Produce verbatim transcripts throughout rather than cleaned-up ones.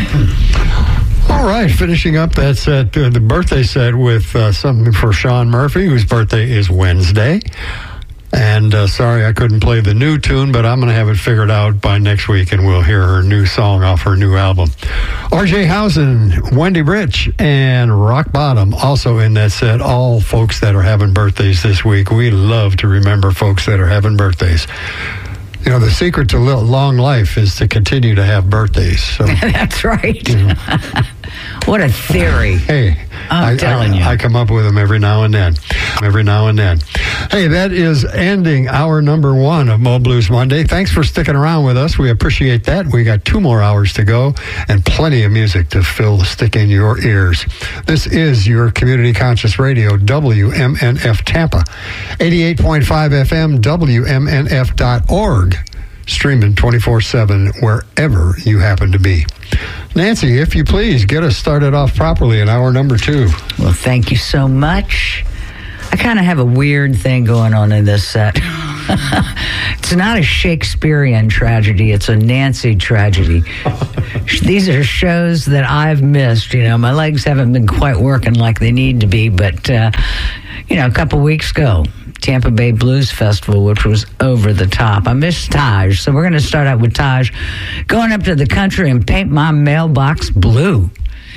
All right, finishing up that set, uh, the birthday set with uh, something for Sean Murphy, whose birthday is Wednesday. And uh, sorry I couldn't play the new tune, but I'm going to have it figured out by next week, and we'll hear her new song off her new album. R J Housen, Wendy Rich, and Rock Bottom also in that set. All folks that are having birthdays this week. We love to remember folks that are having birthdays. You know, the secret to long life is to continue to have birthdays. So, that's right. You know. What a theory. Hey, I'm I, telling I, you. I come up with them every now and then. Every now and then. Hey, that is ending hour number one of Mo Blues Monday. Thanks for sticking around with us. We appreciate that. We got two more hours to go and plenty of music to fill, stick in your ears. This is your Community Conscious Radio, W M N F Tampa, eighty-eight point five F M, W M N F dot org. Streaming twenty-four seven wherever you happen to be. Nancy, if you please, get us started off properly in hour number two. Well, thank you so much. I kind of have a weird thing going on in this set. It's not a Shakespearean tragedy. It's a Nancy tragedy. These are shows that I've missed. You know, my legs haven't been quite working like they need to be, but, uh, you know, a couple weeks ago, Tampa Bay Blues Festival, which was over the top. I missed Taj, so we're going to start out with Taj going up to the country and paint my mailbox blue.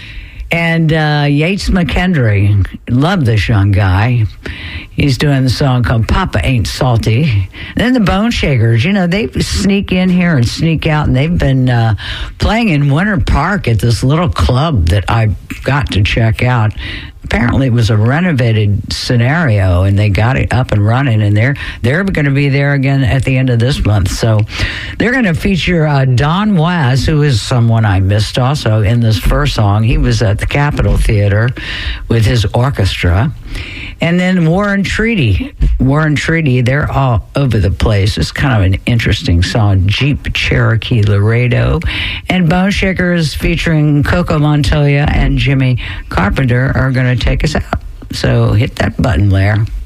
And uh, Yates McKendry, love this young guy. He's doing the song called Papa Ain't Salty. And then the Bone Shakers, you know, they sneak in here and sneak out, and they've been uh, playing in Winter Park at this little club that I've got to check out. Apparently it was a renovated scenario, and they got it up and running, and they're they're going to be there again at the end of this month. So they're going to feature uh, Don Was, who is someone I missed also in this first song. He was at the Capitol Theater with his orchestra. And then Warren Treaty. Warren Treaty, they're all over the place. It's kind of an interesting song. Jeep Cherokee Laredo. And Bone Shakers featuring Coco Montoya and Jimmy Carpenter are going to take us out. So hit that button, Blair.